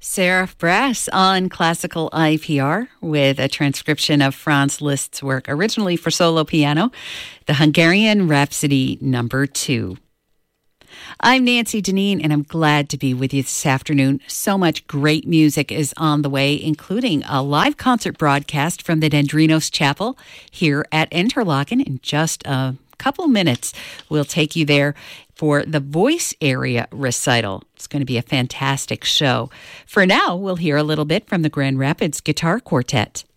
Seraph Brass on classical IPR with a transcription of Franz Liszt's work, originally for solo piano, the Hungarian Rhapsody No. 2. I'm Nancy Deneen, and I'm glad to be with you this afternoon. So much great music is on the way, including a live concert broadcast from the Dendrinos Chapel here at Interlaken. In just a couple minutes, we'll take you there for the voice area recital. It's going to be a fantastic show. For now, we'll hear a little bit from the Grand Rapids Guitar Quartet.